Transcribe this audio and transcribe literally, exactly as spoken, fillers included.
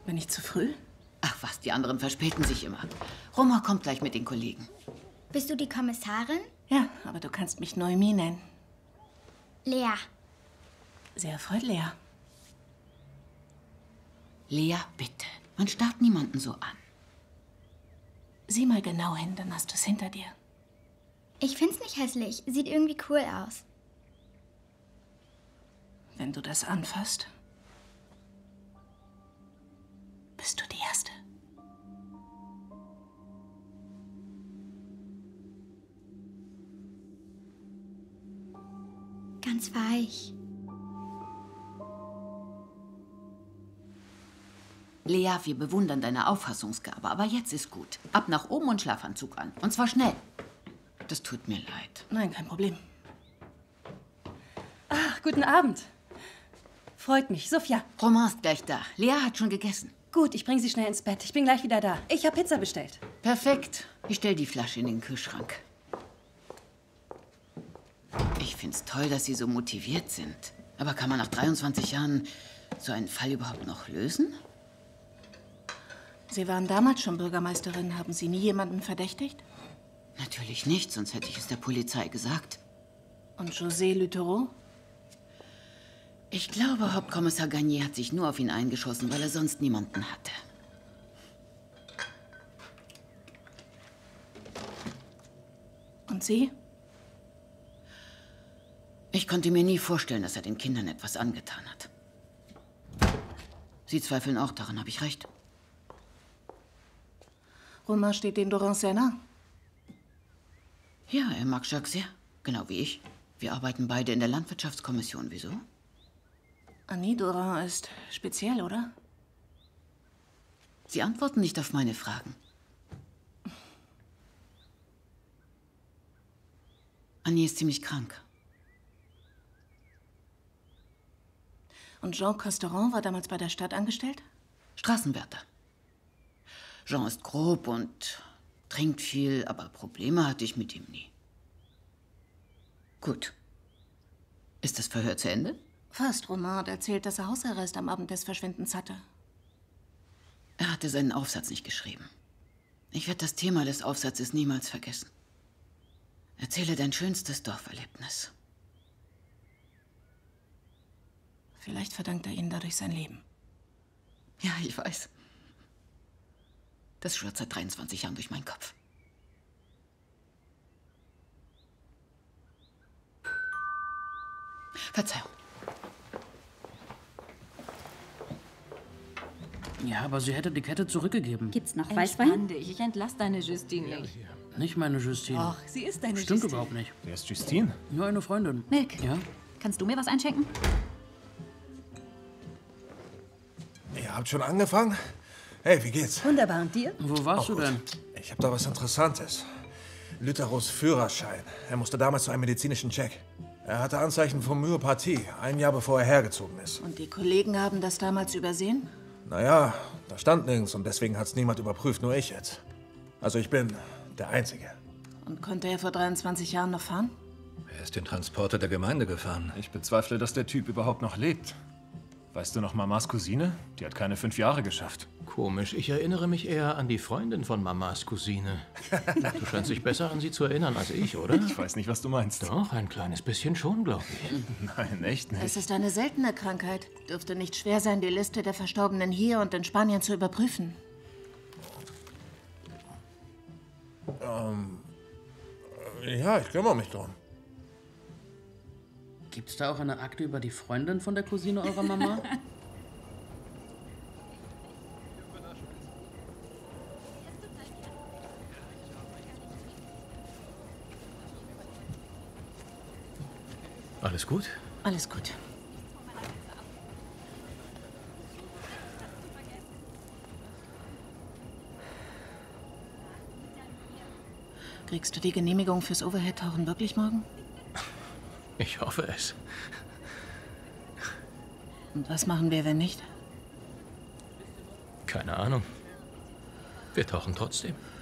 Bin ich zu früh? Ach was, die anderen verspäten sich immer. Roma kommt gleich mit den Kollegen. Bist du die Kommissarin? Ja, aber du kannst mich Noemi nennen. Lea. Sehr erfreut, Lea. Lea, bitte. Man starrt niemanden so an. Sieh mal genau hin, dann hast du es hinter dir. Ich find's nicht hässlich. Sieht irgendwie cool aus. Wenn du das anfasst, bist du die Erste. Ganz weich. Lea, wir bewundern deine Auffassungsgabe, aber jetzt ist gut. Ab nach oben und Schlafanzug an. Und zwar schnell. Das tut mir leid. Nein, kein Problem. Ach, guten Abend. Freut mich. Sophia. Romain ist gleich da. Lea hat schon gegessen. Gut, ich bringe sie schnell ins Bett. Ich bin gleich wieder da. Ich habe Pizza bestellt. Perfekt. Ich stell die Flasche in den Kühlschrank. Ich find's toll, dass Sie so motiviert sind. Aber kann man nach dreiundzwanzig Jahren so einen Fall überhaupt noch lösen? Sie waren damals schon Bürgermeisterin. Haben Sie nie jemanden verdächtigt? Natürlich nicht, sonst hätte ich es der Polizei gesagt. Und José Luttereau? Ich glaube, Hauptkommissar Garnier hat sich nur auf ihn eingeschossen, weil er sonst niemanden hatte. Und Sie? Ich konnte mir nie vorstellen, dass er den Kindern etwas angetan hat. Sie zweifeln auch daran, habe ich recht? Romain steht den Dorin sehr nah. Ja, er mag Jacques sehr. Genau wie ich. Wir arbeiten beide in der Landwirtschaftskommission. Wieso? Annie Dorin ist speziell, oder? Sie antworten nicht auf meine Fragen. Annie ist ziemlich krank. Und Jean Casteron war damals bei der Stadt angestellt? Straßenwärter. Jean ist grob und trinkt viel, aber Probleme hatte ich mit ihm nie. Gut. Ist das Verhör zu Ende? Fast. Romain hat erzählt, dass er Hausarrest am Abend des Verschwindens hatte. Er hatte seinen Aufsatz nicht geschrieben. Ich werde das Thema des Aufsatzes niemals vergessen. Erzähle dein schönstes Dorferlebnis. Vielleicht verdankt er Ihnen dadurch sein Leben. Ja, ich weiß. Das schwirrt seit dreiundzwanzig Jahren durch meinen Kopf. Verzeihung. Ja, aber sie hätte die Kette zurückgegeben. Gibt's noch Weißwein? Entspann dich, ich entlasse deine Justine nicht. Nicht meine Justine. Ach, sie ist deine Stimmt Justine. überhaupt nicht. Wer ist Justine? Nur eine Freundin. Milk. Ja? Kannst du mir was einschenken? Ihr habt schon angefangen? Hey, wie geht's? Wunderbar, und dir? Wo warst Auch du denn? gut. Ich habe da was Interessantes. Lütteros Führerschein. Er musste damals zu einem medizinischen Check. Er hatte Anzeichen von Myopathie, ein Jahr bevor er hergezogen ist. Und die Kollegen haben das damals übersehen? Naja, da stand nirgends und deswegen hat's niemand überprüft, nur ich jetzt. Also ich bin der Einzige. Und konnte er vor dreiundzwanzig Jahren noch fahren? Er ist den Transporter der Gemeinde gefahren. Ich bezweifle, dass der Typ überhaupt noch lebt. Weißt du noch Mamas Cousine? Die hat keine fünf Jahre geschafft. Komisch, ich erinnere mich eher an die Freundin von Mamas Cousine. Du scheinst dich besser an sie zu erinnern als ich, oder? Ich weiß nicht, was du meinst. Doch, ein kleines bisschen schon, glaube ich. Nein, echt nicht. Es ist eine seltene Krankheit. Dürfte nicht schwer sein, die Liste der Verstorbenen hier und in Spanien zu überprüfen. Ähm, ja, ich kümmere mich drum. Gibt's da auch eine Akte über die Freundin von der Cousine eurer Mama? Alles gut? Alles gut. Kriegst du die Genehmigung fürs Overhead-Tauchen wirklich morgen? Ich hoffe es. Und was machen wir, wenn nicht? Keine Ahnung. Wir tauchen trotzdem.